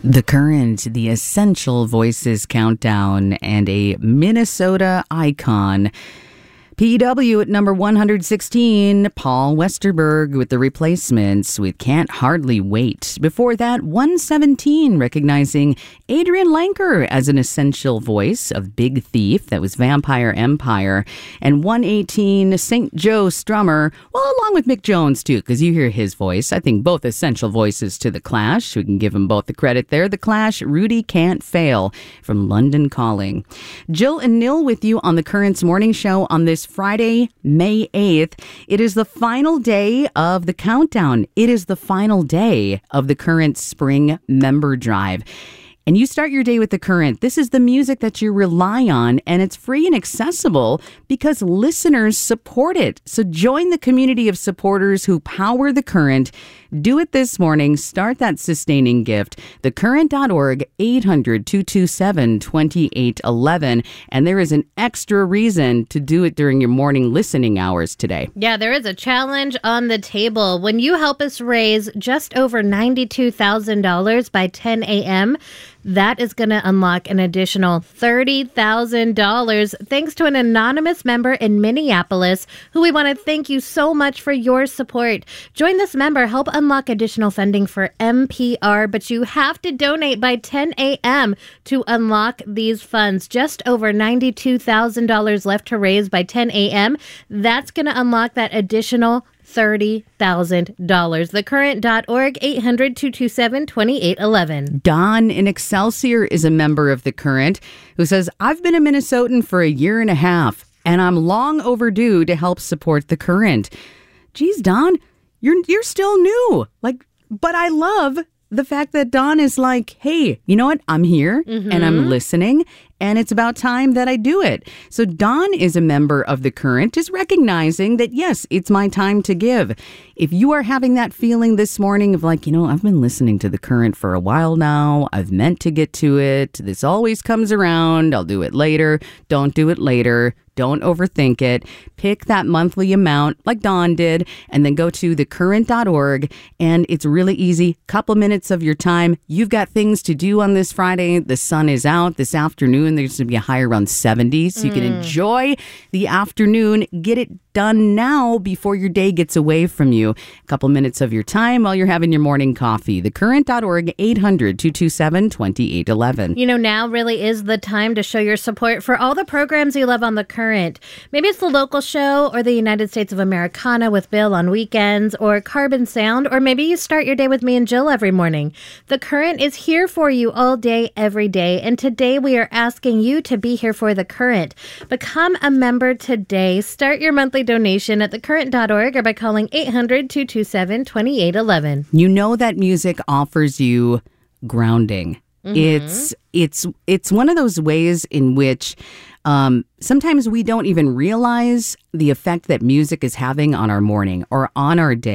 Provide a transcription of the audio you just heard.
The Current, the Essential Voices Countdown, and a Minnesota icon. PEW at number 116, Paul Westerberg with The Replacements with Can't Hardly Wait. Before that, 117, recognizing Adrian Lenker as an essential voice of Big Thief. That was Vampire Empire. And 118, St. Joe Strummer, well, along with Mick Jones, too, because you hear his voice. I think both essential voices to The Clash. We can give them both the credit there. The Clash, Rudy Can't Fail from London Calling. Jill and Nil with you on The Current's morning show on this Friday, May 8th. It is the final day of the countdown. It is the final day of the Current Spring Member Drive. And you start your day with The Current. This is the music that you rely on, and it's free and accessible because listeners support it. So join the community of supporters who power The Current. Do it this morning. Start that sustaining gift. TheCurrent.org, 800-227-2811. And there is an extra reason to do it during your morning listening hours today. Yeah, there is a challenge on the table. When you help us raise just over $92,000 by 10 a.m., that is going to unlock an additional $30,000 thanks to an anonymous member in Minneapolis who we want to thank you so much for your support. Join this member, help unlock additional funding for MPR, but you have to donate by 10 a.m. to unlock these funds. Just over $92,000 left to raise by 10 a.m. That's going to unlock that additional $30,000. TheCurrent.org, 800-227-2811. Don in Excelsior is a member of The Current who says, I've been a Minnesotan for a year and a half, and I'm long overdue to help support The Current. Geez, Don, you're still new. But I love the fact that Don is like, hey, you know what? I'm here and I'm listening, and it's about time that I do it. So Don is a member of The Current, just recognizing that, yes, it's my time to give. If you are having that feeling this morning of like, I've been listening to The Current for a while now. I've meant to get to it. This always comes around. I'll do it later. Don't do it later. Don't overthink it. Pick that monthly amount like Dawn did and then go to thecurrent.org, and it's really easy. Couple minutes of your time. You've got things to do on this Friday. The sun is out this afternoon. There's going to be a high around 70, so you can enjoy the afternoon. Get it done now before your day gets away from you. A couple minutes of your time while you're having your morning coffee. Thecurrent.org, 800-227-2811. Now really is the time to show your support for all the programs you love on The Current. Maybe it's the local show or the United States of Americana with Bill on weekends, or Carbon Sound, or maybe you start your day with me and Jill every morning. The Current is here for you all day, every day, and today we are asking you to be here for The Current. Become a member today. Start your monthly donation at thecurrent.org or by calling 800-227-2811. You know that music offers you grounding. It's one of those ways in which sometimes we don't even realize the effect that music is having on our morning or on our day.